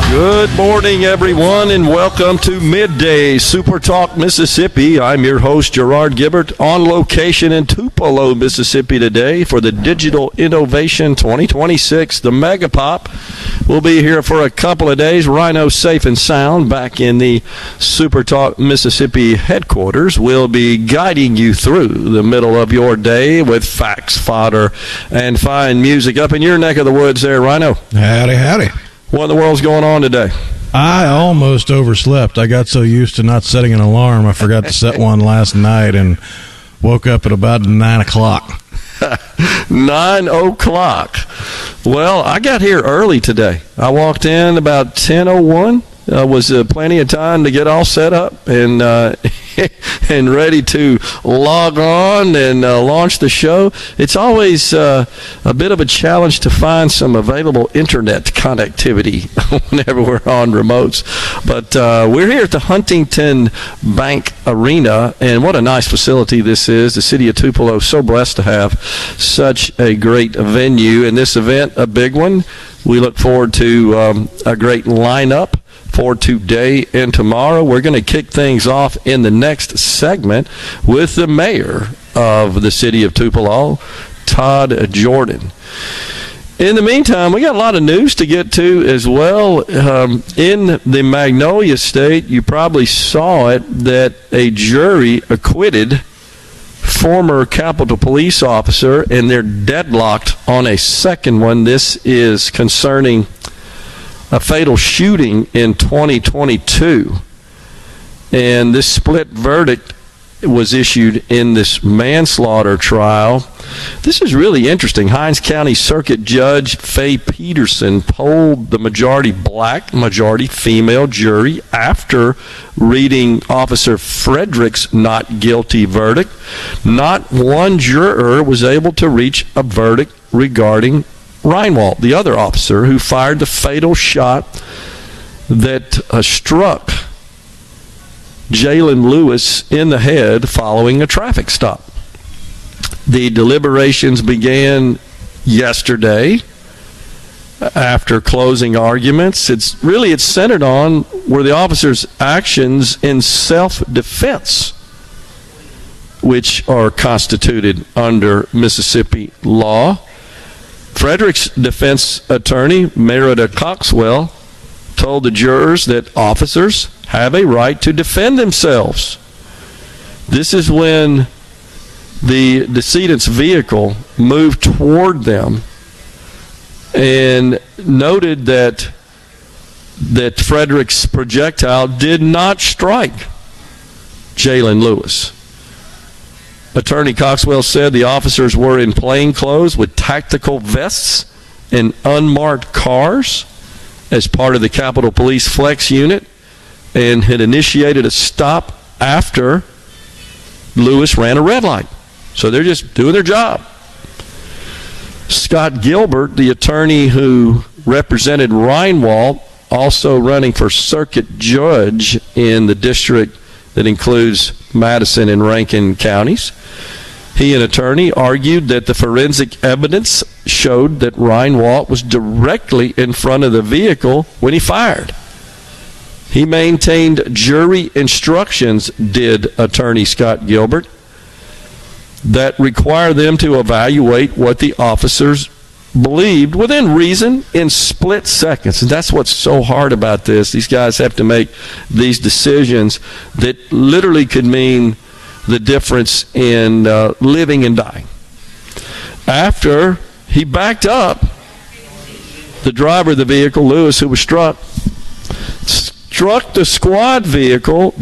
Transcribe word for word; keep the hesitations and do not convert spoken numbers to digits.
Good morning, everyone, and welcome to Midday Super Talk Mississippi. I'm your host, Gerard Gibbert, on location in Tupelo, Mississippi today for the Digital Innovation twenty twenty-six, the Mega Pop. We'll be here for a couple of days. Rhino safe and sound back in the Super Talk Mississippi headquarters. We'll be guiding you through the middle of your day with facts, fodder, and fine music. Up in your neck of the woods there, Rhino. Howdy, howdy. What in the world's going on today? I almost overslept. I got so used to not setting an alarm, I forgot to set one last night and woke up at about nine o'clock. Nine o'clock. Well, I got here early today. I walked in about ten oh one. Uh, was uh, plenty of time to get all set up and uh, and ready to log on and uh, launch the show. It's always uh, a bit of a challenge to find some available internet connectivity whenever we're on remotes. But uh, we're here at the Huntington Bank Arena, and what a nice facility this is. The city of Tupelo is so blessed to have such a great venue. And this event, a big one. We look forward to um, a great lineup for today and tomorrow. We're going to kick things off in the next segment with the mayor of the city of Tupelo, Todd Jordan. In the meantime, we got a lot of news to get to as well. Um, in the Magnolia State, you probably saw it, that a jury acquitted former Capitol Police officer, and they're deadlocked on a second one. This is concerning a fatal shooting in twenty twenty-two, and this split verdict was issued in this manslaughter trial. This is really interesting. Hinds County Circuit Judge Faye Peterson polled the majority black, majority female jury after reading Officer Frederick's not guilty verdict. Not one juror was able to reach a verdict regarding Reinwald, the other officer who fired the fatal shot that uh, struck Jalen Lewis in the head following a traffic stop. The deliberations began yesterday after closing arguments. It's really it's centered on were the officer's actions in self-defense, which are constituted under Mississippi law. Frederick's defense attorney, Merida Coxwell, told the jurors that officers have a right to defend themselves. This is when the decedent's vehicle moved toward them, and noted that that Frederick's projectile did not strike Jalen Lewis. Attorney Coxwell said the officers were in plain clothes with tactical vests and unmarked cars as part of the Capitol Police Flex unit, and had initiated a stop after Lewis ran a red light. So they're just doing their job. Scott Gilbert, the attorney who represented Reinwald, also running for circuit judge in the district that includes Madison and Rankin counties. He, an attorney, argued that the forensic evidence showed that Reinwald was directly in front of the vehicle when he fired. He maintained jury instructions, did attorney Scott Gilbert, that require them to evaluate what the officers believed within reason in split seconds. And that's what's so hard about this. These guys have to make these decisions that literally could mean the difference in uh, living and dying. After he backed up, the driver of the vehicle, Lewis, who was struck, struck the squad vehicle